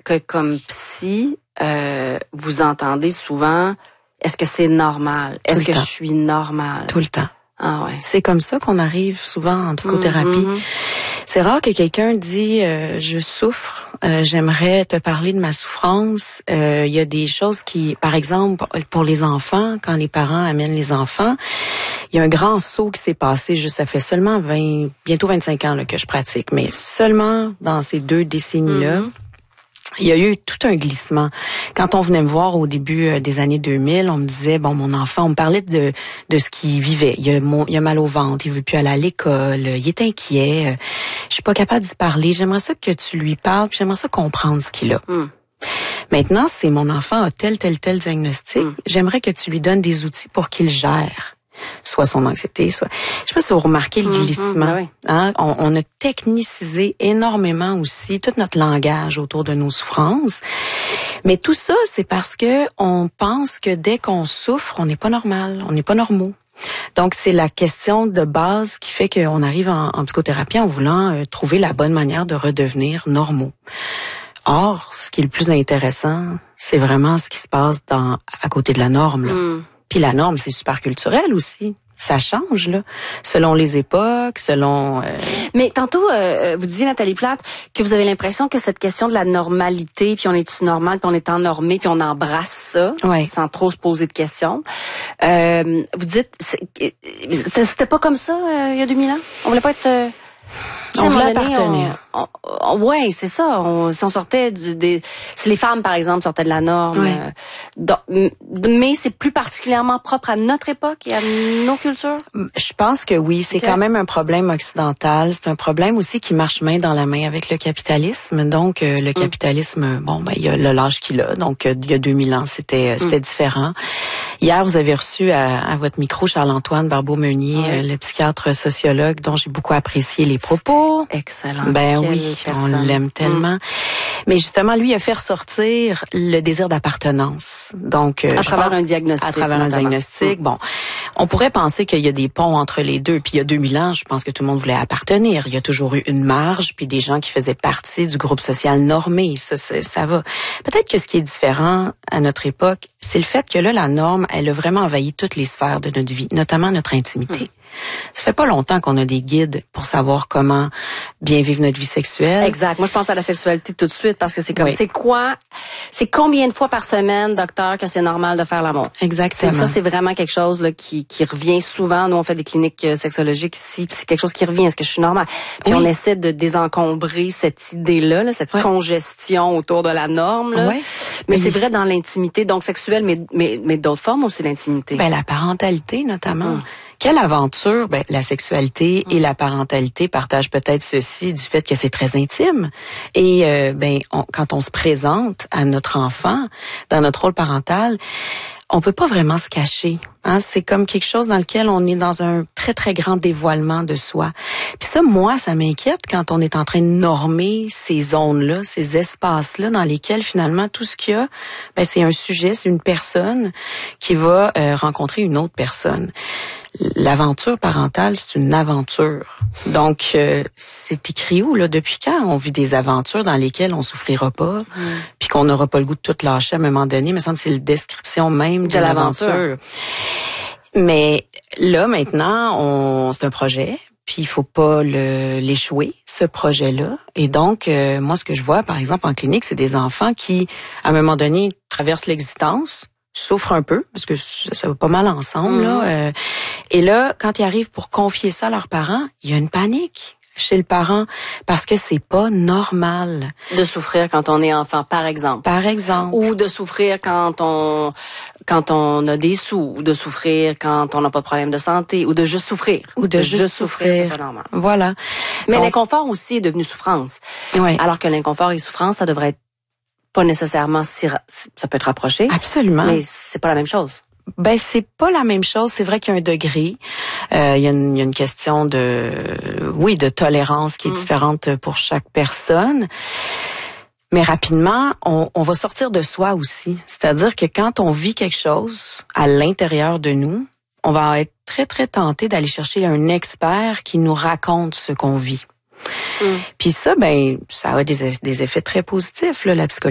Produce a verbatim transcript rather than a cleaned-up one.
que comme psy, euh, vous entendez souvent, est-ce que c'est normal? Est-ce que je suis normale? Tout le temps. Ah ouais. C'est comme ça qu'on arrive souvent en psychothérapie. Mm-hmm. C'est rare que quelqu'un dit euh, je souffre, euh, j'aimerais te parler de ma souffrance. Euh, il y a des choses qui, par exemple, pour les enfants, quand les parents amènent les enfants, il y a un grand saut qui s'est passé. Juste, ça fait seulement vingt, bientôt vingt-cinq ans là, que je pratique, mais seulement dans ces deux décennies-là. Mm-hmm. Il y a eu tout un glissement. Quand on venait me voir au début des années deux mille, on me disait, bon, mon enfant, on me parlait de de ce qu'il vivait. Il a, il a mal au ventre, il veut plus aller à l'école, il est inquiet, je suis pas capable d'y parler. J'aimerais ça que tu lui parles, puis j'aimerais ça comprendre ce qu'il a. Mm. Maintenant, c'est mon enfant a tel, tel, tel diagnostic. Mm. J'aimerais que tu lui donnes des outils pour qu'il gère. Soit son anxiété, soit... Je sais pas si vous remarquez le glissement. Mmh, oui. Hein? On, on a technicisé énormément aussi tout notre langage autour de nos souffrances. Mais tout ça, c'est parce que on pense que dès qu'on souffre, on n'est pas normal, on n'est pas normaux. Donc, c'est la question de base qui fait qu'on arrive en, en psychothérapie en voulant euh, trouver la bonne manière de redevenir normaux. Or, ce qui est le plus intéressant, c'est vraiment ce qui se passe dans à côté de la norme, là. Mmh. Puis la norme, c'est super culturel aussi. Ça change, là, selon les époques, selon... Euh... Mais tantôt, euh, vous disiez, Nathalie Plante, que vous avez l'impression que cette question de la normalité, puis on est-tu normal, puis on est ennormé, puis on embrasse ça, ouais. sans trop se poser de questions. Euh, vous dites, c'est, c'était pas comme ça euh, il y a deux mille ans? On voulait pas être... Euh... On voulait appartenir. On, on, on, ouais, c'est ça. On, si on sortait du, des, si les femmes, par exemple, sortaient de la norme, oui. euh, donc, mais c'est plus particulièrement propre à notre époque et à nos cultures. Je pense que oui, c'est okay. quand même un problème occidental. C'est un problème aussi qui marche main dans la main avec le capitalisme. Donc, euh, le capitalisme, mm. bon, ben il y a le l'âge qu'il a. Donc, euh, il y a deux mille ans, c'était mm. c'était différent. Hier, vous avez reçu à, à votre micro Charles-Antoine Barbeau-Meunier, oui. euh, le psychiatre sociologue, dont j'ai beaucoup apprécié les propos. Excellent. Ben Quelle oui, personne. On l'aime tellement. Mm. Mais justement, lui a fait ressortir le désir d'appartenance. Donc, euh, à travers pense, un diagnostic. À travers notamment. un diagnostic. Mm. Bon, on pourrait penser qu'il y a des ponts entre les deux. Puis il y a deux mille ans, je pense que tout le monde voulait appartenir. Il y a toujours eu une marge, puis des gens qui faisaient partie du groupe social normé. Ça, ça, ça va. Peut-être que ce qui est différent à notre époque, c'est le fait que là, la norme, elle a vraiment envahi toutes les sphères de notre vie, notamment notre intimité. Mm. Ça fait pas longtemps qu'on a des guides pour savoir comment bien vivre notre vie sexuelle. Exact. Moi, je pense à la sexualité tout de suite parce que c'est comme, oui. c'est quoi, c'est combien de fois par semaine, docteur, que c'est normal de faire l'amour? Exactement. C'est ça, c'est vraiment quelque chose là qui qui revient souvent. Nous, on fait des cliniques sexologiques ici, puis c'est quelque chose qui revient. Est-ce que je suis normale? Puis oui. on essaie de désencombrer cette idée-là, là, cette oui. congestion autour de la norme. Là. Oui. Mais oui. c'est vrai dans l'intimité, donc sexuelle, mais mais mais d'autres formes aussi l'intimité. Ben la parentalité notamment. Hum. Quelle aventure! Ben, la sexualité mmh. et la parentalité partagent peut-être ceci du fait que c'est très intime. Et euh, ben, on, quand on se présente à notre enfant dans notre rôle parental, on peut pas vraiment se cacher. Hein? C'est comme quelque chose dans lequel on est dans un très, très grand dévoilement de soi. Puis ça, moi, ça m'inquiète quand on est en train de normer ces zones-là, ces espaces-là dans lesquels, finalement, tout ce qu'il y a, ben, c'est un sujet, c'est une personne qui va euh, rencontrer une autre personne. L'aventure parentale, c'est une aventure. Donc, euh, c'est écrit où, là? Depuis quand on vit des aventures dans lesquelles on souffrira pas, mm. puis qu'on n'aura pas le goût de tout lâcher à un moment donné? Il me semble que c'est la description même de, de l'aventure. l'aventure. Mais là, maintenant, on c'est un projet, puis il faut pas le, l'échouer, ce projet-là. Et donc, euh, moi, ce que je vois, par exemple, en clinique, c'est des enfants qui, à un moment donné, traversent l'existence, souffrent un peu, parce que ça, ça va pas mal ensemble, mmh. là. Euh, et là, quand ils arrivent pour confier ça à leurs parents, il y a une panique chez le parent, parce que c'est pas normal. De souffrir quand on est enfant, par exemple. Par exemple. Ou de souffrir quand on quand on a des sous, ou de souffrir quand on n'a pas de problème de santé, ou de juste souffrir. Ou de, de juste, juste souffrir. souffrir. C'est pas normal. Voilà. Mais donc, l'inconfort aussi est devenu souffrance. Oui. Alors que l'inconfort et souffrance, ça devrait être pas nécessairement si, ça peut être rapproché. Absolument. Mais c'est pas la même chose. Ben c'est pas la même chose. C'est vrai qu'il y a un degré. Euh, il y a une, il y a une question de, oui, de tolérance qui est mmh. différente pour chaque personne. Mais rapidement, on, on va sortir de soi aussi. C'est-à-dire que quand on vit quelque chose à l'intérieur de nous, on va être très très tenté d'aller chercher un expert qui nous raconte ce qu'on vit. Mmh. Puis ça, ben, ça a des, des effets très positifs là, la psychologie.